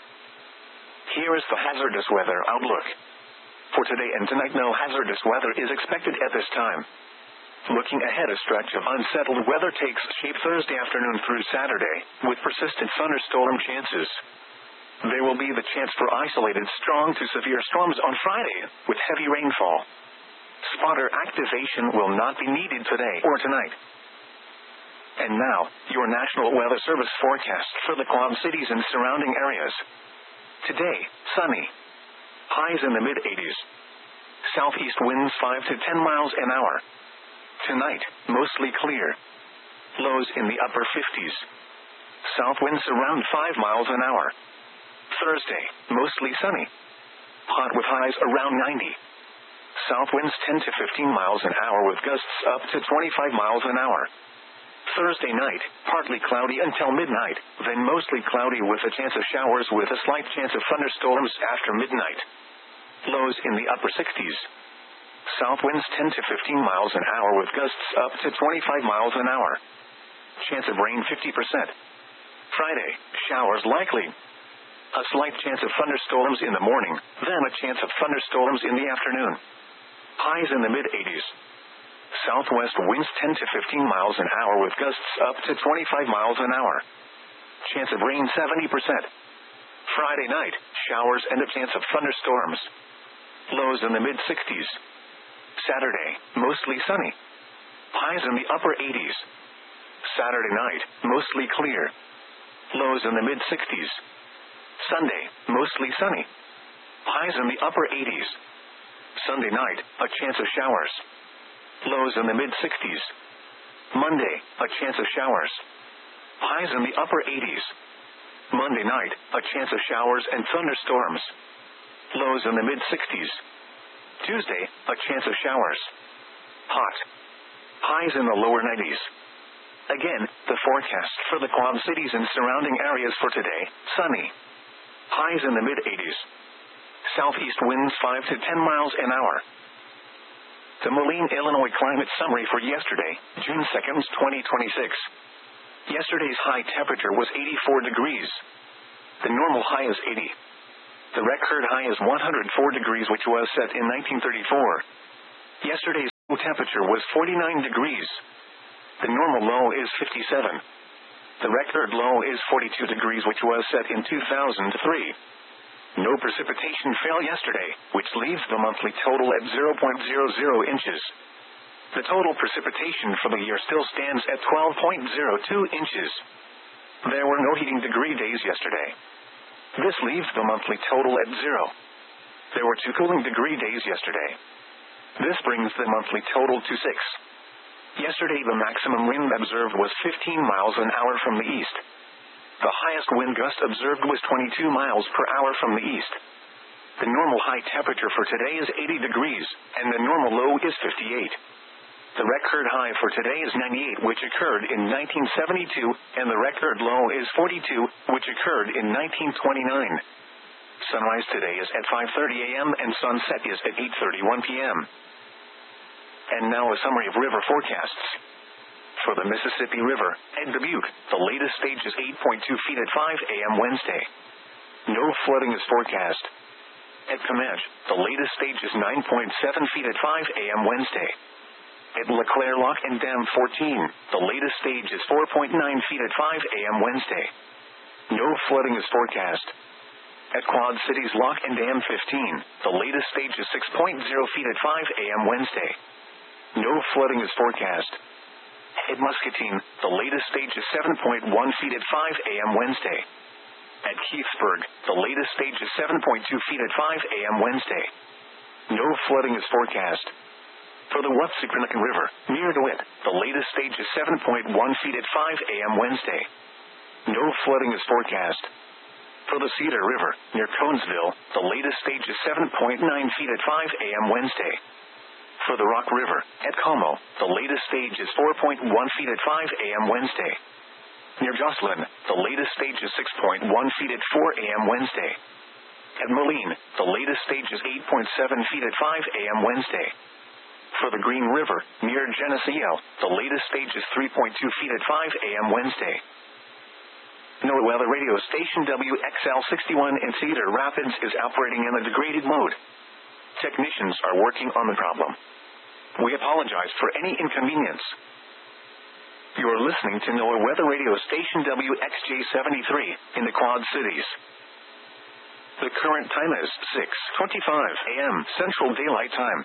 Here is the hazardous weather outlook. For today and tonight, no hazardous weather is expected at this time. Looking ahead, a stretch of unsettled weather takes shape Thursday afternoon through Saturday, with persistent thunderstorm chances. There will be the chance for isolated strong to severe storms on Friday, with heavy rainfall. Spotter activation will not be needed today or tonight. And now, your National Weather Service forecast for the Quad Cities and surrounding areas. Today, sunny. Highs in the mid-eighties. Southeast winds five to ten miles an hour. Tonight, mostly clear. Lows in the upper fifties. South winds around five miles an hour. Thursday, mostly sunny. Hot with highs around ninety. South winds ten to fifteen miles an hour with gusts up to twenty-five miles an hour. Thursday night, partly cloudy until midnight, then mostly cloudy with a chance of showers with a slight chance of thunderstorms after midnight. Lows in the upper sixties. South winds ten to fifteen miles an hour with gusts up to twenty-five miles an hour. Chance of rain fifty percent. Friday, showers likely. A slight chance of thunderstorms in the morning, then a chance of thunderstorms in the afternoon. Highs in the mid-eighties. Southwest winds ten to fifteen miles an hour with gusts up to twenty-five miles an hour. Chance of rain seventy percent. Friday night, showers and a chance of thunderstorms. Lows in the mid-sixties. Saturday, mostly sunny. Highs in the upper eighties. Saturday night, mostly clear. Lows in the mid-sixties. Sunday, mostly sunny. Highs in the upper eighties. Sunday night, a chance of showers. Lows in the mid-sixties. Monday, a chance of showers. Highs in the upper eighties. Monday night, a chance of showers and thunderstorms. Lows in the mid-sixties. Tuesday, a chance of showers. Hot. Highs in the lower nineties. Again, the forecast for the Quad Cities and surrounding areas for today, sunny. Highs in the mid-eighties. Southeast winds five to ten miles an hour. The Moline, Illinois climate summary for yesterday, June second, twenty twenty-six. Yesterday's high temperature was eighty-four degrees. The normal high is eighty. The record high is one hundred four degrees, which was set in nineteen thirty-four. Yesterday's Temperature was forty-nine degrees. The normal low is fifty-seven. The record low is forty-two degrees, which was set in two thousand three. No precipitation fell yesterday, which leaves the monthly total at zero point zero zero inches. The total precipitation for the year still stands at twelve point zero two inches. There were no heating degree days yesterday. This leaves the monthly total at zero. There were two cooling degree days yesterday. This brings the monthly total to six. Yesterday the maximum wind observed was fifteen miles an hour from the east. The highest wind gust observed was twenty-two miles per hour from the east. The normal high temperature for today is eighty degrees, and the normal low is fifty-eight. The record high for today is ninety-eight, which occurred in nineteen seventy-two, and the record low is forty-two, which occurred in nineteen twenty-nine. Sunrise today is at five thirty a.m. and sunset is at eight thirty-one p.m. And now a summary of river forecasts. For the Mississippi River, at Dubuque, the latest stage is eight point two feet at five a.m. Wednesday. No flooding is forecast. At Comanche, the latest stage is nine point seven feet at five a.m. Wednesday. At LeClaire Lock and Dam fourteen, the latest stage is four point nine feet at five a.m. Wednesday. No flooding is forecast. At Quad Cities Lock and Dam fifteen, the latest stage is six point zero feet at five a.m. Wednesday. No flooding is forecast. At Muscatine, the latest stage is seven point one feet at five a.m. Wednesday. At Keithsburg, the latest stage is seven point two feet at five a.m. Wednesday. No flooding is forecast. For the Wapsipinicon River, near DeWitt, the latest stage is seven point one feet at five a.m. Wednesday. No flooding is forecast. For the Cedar River, near Conesville, the latest stage is seven point nine feet at five a.m. Wednesday. For the Rock River, at Como, the latest stage is four point one feet at five a.m. Wednesday. Near Jocelyn, the latest stage is six point one feet at four a.m. Wednesday. At Moline, the latest stage is eight point seven feet at five a.m. Wednesday. For the Green River, near Geneseo, the latest stage is three point two feet at five a.m. Wednesday. NOAA Weather Radio Station W X L sixty-one in Cedar Rapids is operating in a degraded mode. Technicians are working on the problem. We apologize for any inconvenience. You are listening to NOAA Weather Radio Station W X J seventy-three in the Quad Cities. The current time is six twenty-five a.m. Central Daylight Time.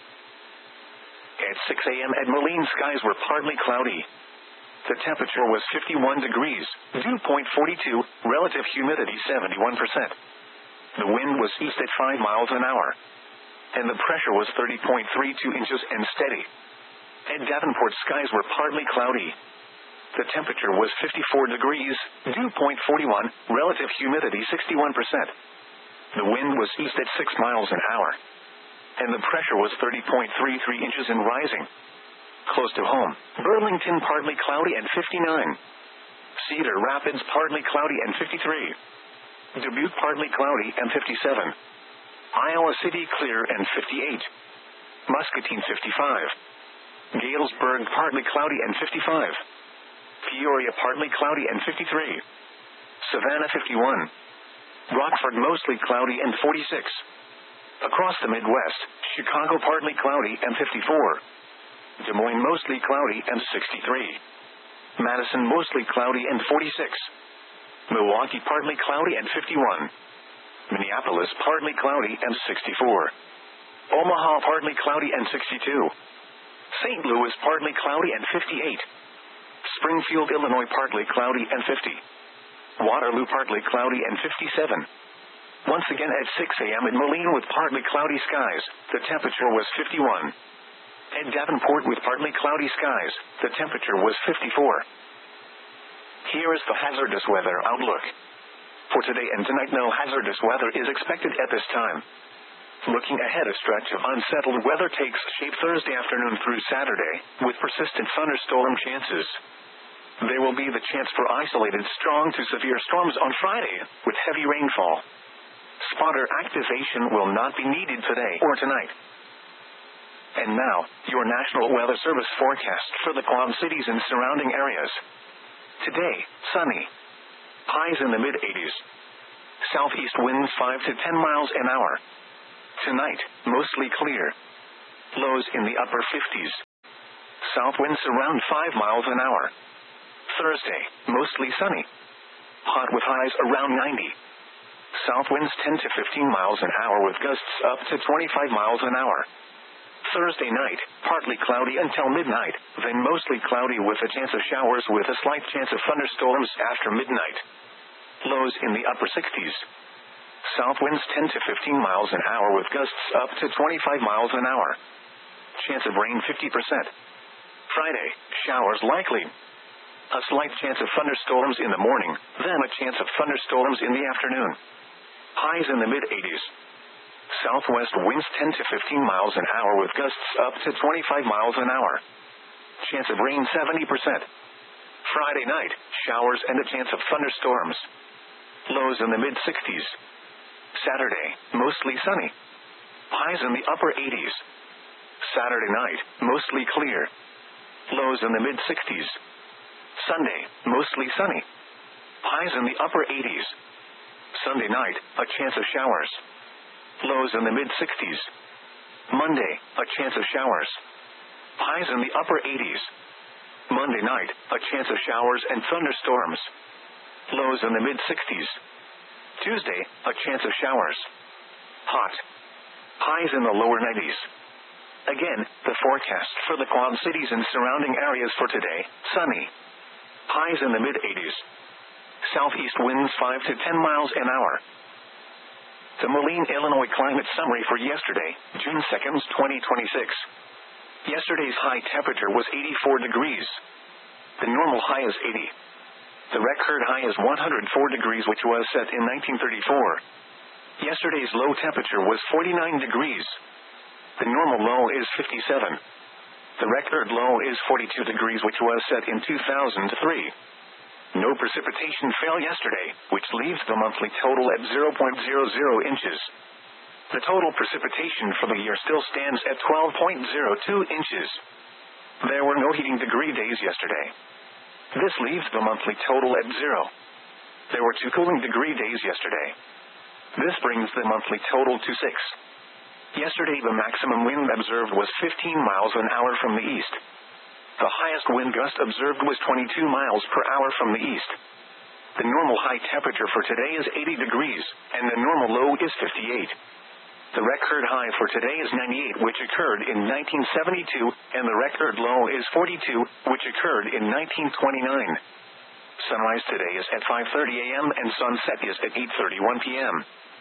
At six a.m. at Moline, skies were partly cloudy. The temperature was fifty-one degrees, dew point forty-two, relative humidity seventy-one percent. The wind was east at five miles an hour. And the pressure was thirty point three two inches and steady. At Davenport, skies were partly cloudy. The temperature was fifty-four degrees, dew point forty-one, relative humidity sixty-one percent. The wind was east at six miles an hour. And the pressure was thirty point three three inches and rising. Close to home, Burlington partly cloudy and fifty-nine. Cedar Rapids partly cloudy and fifty-three. Dubuque partly cloudy and fifty-seven. Iowa City clear and fifty-eight. Muscatine fifty-five. Galesburg partly cloudy and fifty-five. Peoria partly cloudy and fifty-three. Savannah fifty-one. Rockford mostly cloudy and forty-six. Across the Midwest, Chicago partly cloudy and fifty-four. Des Moines mostly cloudy and sixty-three. Madison mostly cloudy and forty-six. Milwaukee partly cloudy and fifty-one. Minneapolis partly cloudy and sixty-four. Omaha partly cloudy and sixty-two. Saint Louis partly cloudy and fifty-eight. Springfield, Illinois partly cloudy and fifty. Waterloo partly cloudy and fifty-seven. Once again at six a.m. in Moline with partly cloudy skies, the temperature was fifty-one. At Davenport with partly cloudy skies, the temperature was fifty-four. Here is the hazardous weather outlook. For today and tonight, no hazardous weather is expected at this time. Looking ahead, a stretch of unsettled weather takes shape Thursday afternoon through Saturday, with persistent thunderstorm chances. There will be the chance for isolated strong to severe storms on Friday, with heavy rainfall. Spotter activation will not be needed today or tonight. And now, your National Weather Service forecast for the Quad Cities and surrounding areas. Today, sunny. Highs in the mid-eighties. Southeast winds five to ten miles an hour. Tonight, mostly clear. Lows in the upper fifties. South winds around five miles an hour. Thursday, mostly sunny. Hot with highs around ninety. South winds ten to fifteen miles an hour with gusts up to twenty-five miles an hour. Thursday night, partly cloudy until midnight, then mostly cloudy with a chance of showers with a slight chance of thunderstorms after midnight. Lows in the upper sixties. South winds ten to fifteen miles an hour with gusts up to twenty-five miles an hour. Chance of rain fifty percent. Friday, showers likely. A slight chance of thunderstorms in the morning, then a chance of thunderstorms in the afternoon. Highs in the mid-eighties. Southwest winds ten to fifteen miles an hour with gusts up to twenty-five miles an hour. Chance of rain seventy percent. Friday night, showers and a chance of thunderstorms. Lows in the mid-sixties. Saturday, mostly sunny. Highs in the upper eighties. Saturday night, mostly clear. Lows in the mid-sixties. Sunday, mostly sunny. Highs in the upper eighties. Sunday night, a chance of showers. Lows in the mid-sixties. Monday, a chance of showers. Highs in the upper eighties. Monday night, a chance of showers and thunderstorms. Lows in the mid-sixties. Tuesday, a chance of showers. Hot. Highs in the lower nineties. Again, the forecast for the Quad Cities and surrounding areas for today, sunny. Highs in the mid-eighties. Southeast winds five to ten miles an hour. The Moline, Illinois climate summary for yesterday, June second, twenty twenty-six. Yesterday's high temperature was eighty-four degrees. The normal high is eighty. The record high is one hundred four degrees, which was set in nineteen thirty-four. Yesterday's low temperature was forty-nine degrees. The normal low is fifty-seven. The record low is forty-two degrees, which was set in two thousand three. No precipitation fell yesterday, which leaves the monthly total at zero point zero zero inches. The total precipitation for the year still stands at twelve point zero two inches. There were no heating degree days yesterday. This leaves the monthly total at zero. There were two cooling degree days yesterday. This brings the monthly total to six. Yesterday the maximum wind observed was fifteen miles an hour from the east. The highest wind gust observed was twenty-two miles per hour from the east. The normal high temperature for today is eighty degrees, and the normal low is fifty-eight. The record high for today is ninety-eight, which occurred in nineteen seventy-two, and the record low is forty-two, which occurred in nineteen twenty-nine. Sunrise today is at five thirty a.m. and sunset is at eight thirty-one p.m.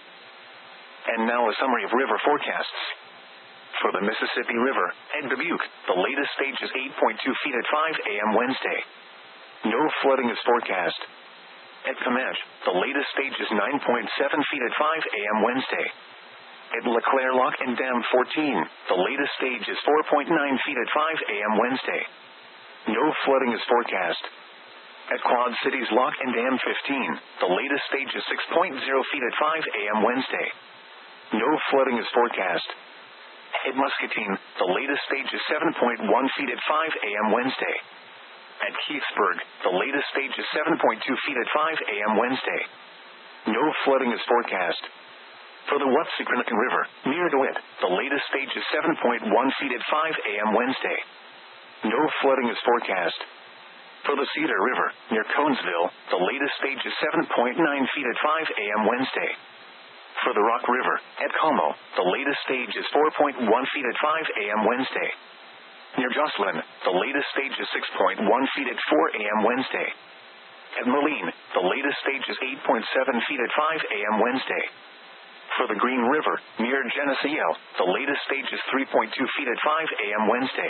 And now a summary of river forecasts. For the Mississippi River, at Dubuque, the latest stage is eight point two feet at five a.m. Wednesday. No flooding is forecast. At Comanche, the latest stage is nine point seven feet at five a.m. Wednesday. At LeClaire Lock and Dam fourteen, the latest stage is four point nine feet at five a.m. Wednesday. No flooding is forecast. At Quad Cities Lock and Dam fifteen, the latest stage is six point zero feet at five a.m. Wednesday. No flooding is forecast. At Muscatine, the latest stage is seven point one feet at five a.m. Wednesday. At Keithsburg, the latest stage is seven point two feet at five a.m. Wednesday. No flooding is forecast. For the Watsicranican River, near DeWitt, the latest stage is seven point one feet at five a.m. Wednesday. No flooding is forecast. For the Cedar River, near Conesville, the latest stage is seven point nine feet at five a.m. Wednesday. For the Rock River, at Como, the latest stage is four point one feet at five a.m. Wednesday. Near Jocelyn, the latest stage is six point one feet at four a.m. Wednesday. At Moline, the latest stage is eight point seven feet at five a.m. Wednesday. For the Green River, near Geneseo, the latest stage is three point two feet at five a.m. Wednesday.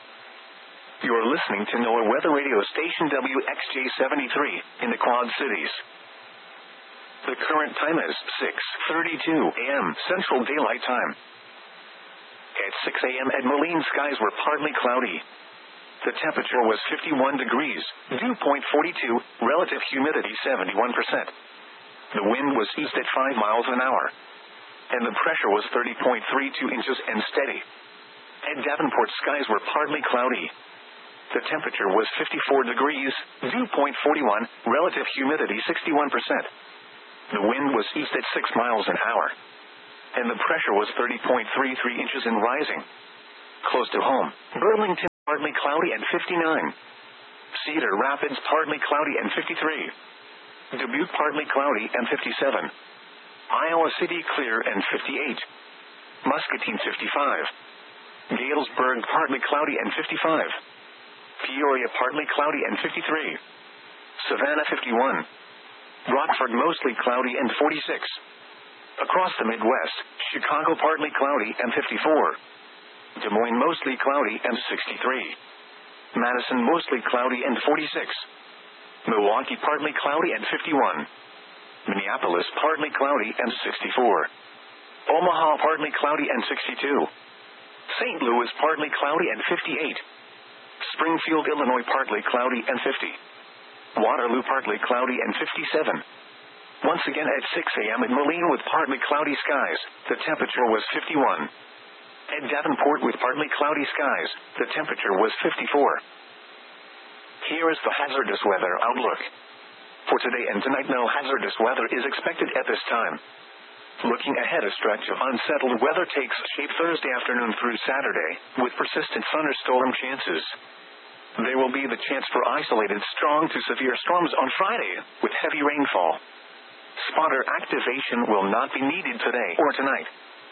You are listening to NOAA Weather Radio Station W X J seventy-three, in the Quad Cities. The current time is six thirty-two a.m. Central Daylight Time. At six a.m. at Moline, skies were partly cloudy. The temperature was fifty-one degrees, dew point forty-two, relative humidity seventy-one percent. The wind was east at five miles an hour. And the pressure was thirty point three two inches and steady. At Davenport, skies were partly cloudy. The temperature was fifty-four degrees, dew point forty-one, relative humidity sixty-one percent. The wind was east at six miles an hour. And the pressure was thirty point three three inches and rising. Close to home, Burlington, partly cloudy and fifty-nine. Cedar Rapids, partly cloudy and fifty-three. Dubuque, partly cloudy and fifty-seven. Iowa City, clear and fifty-eight. Muscatine, fifty-five. Galesburg, partly cloudy and fifty-five. Peoria, partly cloudy and fifty-three. Savannah, fifty-one. Rockford, mostly cloudy and forty-six. Across the Midwest, Chicago, partly cloudy and fifty-four. Des Moines, mostly cloudy and sixty-three. Madison, mostly cloudy and forty-six. Milwaukee, partly cloudy and fifty-one. Minneapolis, partly cloudy and sixty-four. Omaha, partly cloudy and sixty-two. Saint Louis, partly cloudy and fifty-eight. Springfield, Illinois, partly cloudy and fifty. Waterloo, partly cloudy and fifty-seven. Once again at six a.m. in Moline with partly cloudy skies, the temperature was fifty-one. At Davenport with partly cloudy skies, the temperature was fifty-four. Here is the hazardous weather outlook. For today and tonight, no hazardous weather is expected at this time. Looking ahead, a stretch of unsettled weather takes shape Thursday afternoon through Saturday, with persistent thunderstorm chances. There will be the chance for isolated strong to severe storms on Friday, with heavy rainfall. Spotter activation will not be needed today or tonight.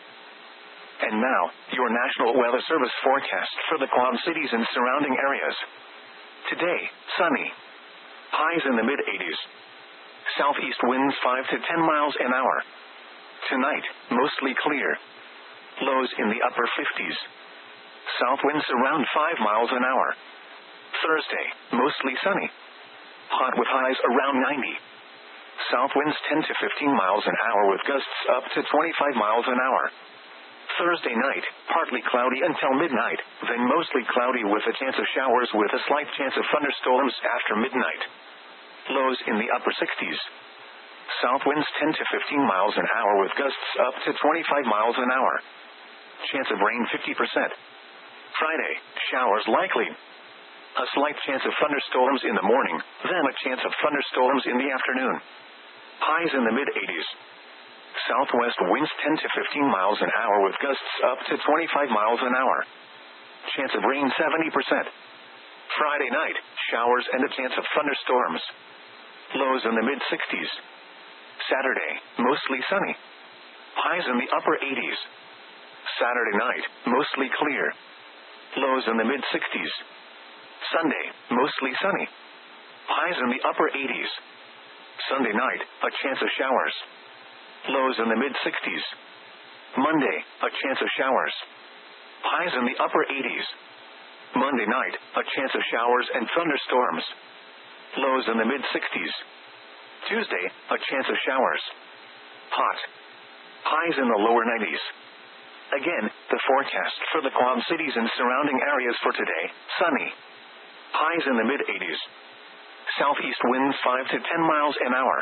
And now, your National Weather Service forecast for the Quad Cities and surrounding areas. Today, sunny. Highs in the mid-eighties. Southeast winds five to ten miles an hour. Tonight, mostly clear. Lows in the upper fifties. South winds around five miles an hour. Thursday, mostly sunny. Hot with highs around ninety. South winds ten to fifteen miles an hour with gusts up to twenty-five miles an hour. Thursday night, partly cloudy until midnight, then mostly cloudy with a chance of showers with a slight chance of thunderstorms after midnight. Lows in the upper sixties. South winds ten to fifteen miles an hour with gusts up to twenty-five miles an hour. Chance of rain fifty percent. Friday, showers likely. A slight chance of thunderstorms in the morning, then a chance of thunderstorms in the afternoon. Highs in the mid-eighties. Southwest winds ten to fifteen miles an hour with gusts up to twenty-five miles an hour. Chance of rain seventy percent. Friday night, showers and a chance of thunderstorms. Lows in the mid-sixties. Saturday, mostly sunny. Highs in the upper eighties. Saturday night, mostly clear. Lows in the mid-sixties. Sunday, mostly sunny. Highs in the upper eighties. Sunday night, a chance of showers. Lows in the mid-sixties. Monday, a chance of showers. Highs in the upper eighties. Monday night, a chance of showers and thunderstorms. Lows in the mid-sixties. Tuesday, a chance of showers. Hot. Highs in the lower nineties. Again, the forecast for the Quad Cities and surrounding areas for today, sunny. Highs in the mid-eighties. Southeast winds five to ten miles an hour.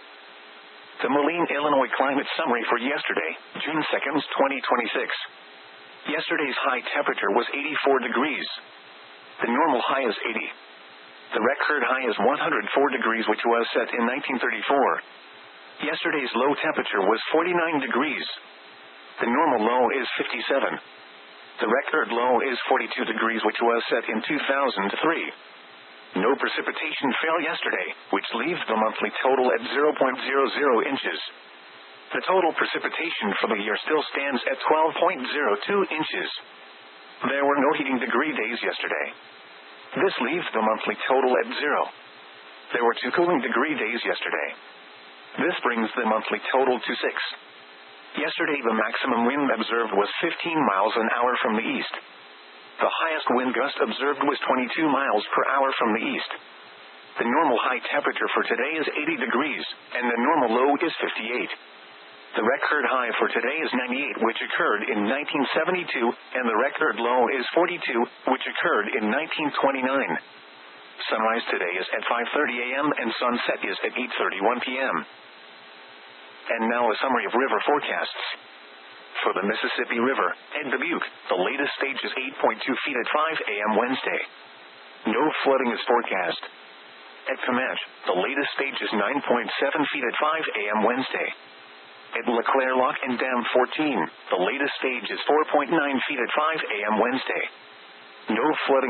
The Moline, Illinois climate summary for yesterday, June second, twenty twenty-six. Yesterday's high temperature was eighty-four degrees. The normal high is eighty. The record high is one hundred four degrees, which was set in nineteen thirty-four. Yesterday's low temperature was forty-nine degrees. The normal low is fifty-seven. The record low is forty-two degrees, which was set in two thousand three. No precipitation fell yesterday, which leaves the monthly total at zero point zero zero inches. The total precipitation for the year still stands at twelve point zero two inches. There were no heating degree days yesterday. This leaves the monthly total at zero. There were two cooling degree days yesterday. This brings the monthly total to six. Yesterday the maximum wind observed was fifteen miles an hour from the east. The highest wind gust observed was twenty-two miles per hour from the east. The normal high temperature for today is eighty degrees, and the normal low is fifty-eight. The record high for today is ninety-eight, which occurred in nineteen seventy-two, and the record low is forty-two, which occurred in nineteen twenty-nine. Sunrise today is at five thirty a.m. and sunset is at eight thirty-one p.m. And now a summary of river forecasts. For the Mississippi River, at Dubuque, the latest stage is eight point two feet at five a.m. Wednesday. No flooding is forecast. At Comanche, the latest stage is nine point seven feet at five a.m. Wednesday. At LeClaire Lock and Dam fourteen, the latest stage is four point nine feet at five a.m. Wednesday. No flooding